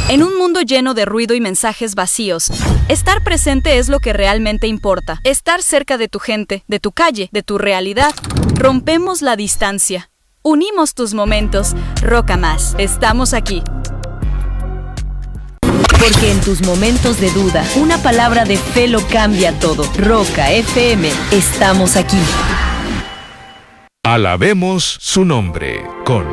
En un mundo lleno de ruido y mensajes vacíos, estar presente es lo que realmente importa. Estar cerca de tu gente, de tu calle, de tu realidad. Rompemos la distancia. Unimos tus momentos. Roca Más. Estamos aquí. Porque en tus momentos de duda, una palabra de fe lo cambia todo. Roca FM. Estamos aquí. Alabemos su nombre con